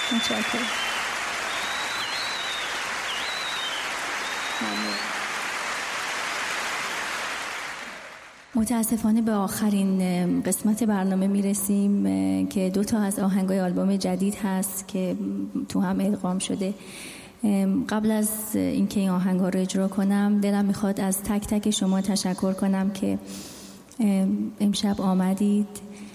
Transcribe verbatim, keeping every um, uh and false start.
متشکرم. متاسفانه به آخرین قسمت برنامه میرسیم که دو تا از آهنگای آلبوم جدید هست که تو هم ادغام شده. قبل از اینکه این آهنگ‌ها رو اجرا کنم دلم میخواد از تک تک شما تشکر کنم که امشب آمدید